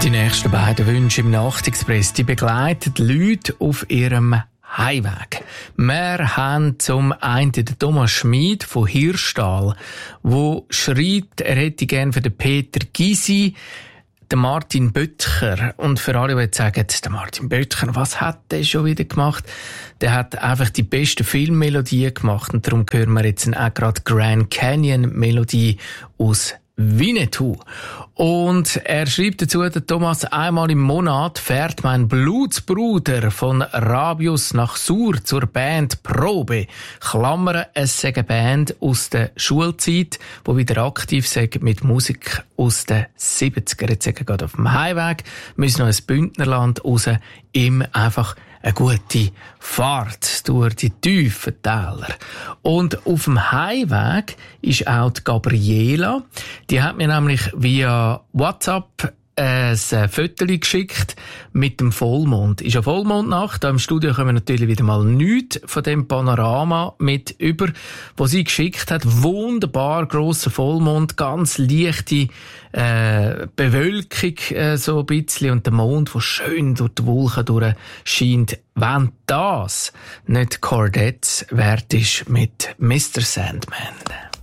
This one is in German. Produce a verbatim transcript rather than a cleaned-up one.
Die nächsten beiden Wünsche im Nachtexpress, die begleiten die Leute auf ihrem Heimweg. Wir haben zum einen den Thomas Schmid von Hirschtal, wo schreibt, er hätte gerne für den Peter Gysi, den Martin Böttcher. Und für alle, die jetzt sagen, der Martin Böttcher, was hat der schon wieder gemacht? Der hat einfach die beste Filmmelodie gemacht. Und darum hören wir jetzt auch gerade Grand Canyon Melodie aus Winnetou. Und er schreibt dazu, der Thomas, einmal im Monat fährt mein Blutsbruder von Rabius nach Sur zur Band Probe. Klammern, es sei eine Band aus der Schulzeit, wo wieder aktiv sind mit Musik aus den siebziger. Jetzt sind wir gerade auf dem Heimweg, müssen noch ins Bündnerland raus, ihm einfach eine gute Fahrt durch die tiefen Täler. Und auf dem Heimweg ist auch die Gabriela. Die hat mir nämlich via WhatsApp ein Foto geschickt mit dem Vollmond. Ist ja Vollmondnacht. Da im Studio kommen wir natürlich wieder mal nichts von dem Panorama mit über, wo sie geschickt hat. Wunderbar grosser Vollmond, ganz leichte äh, Bewölkung äh, so ein bisschen und der Mond, der schön durch die Wolken durch scheint. Wenn das nicht Cordettes wert ist mit Mister Sandman.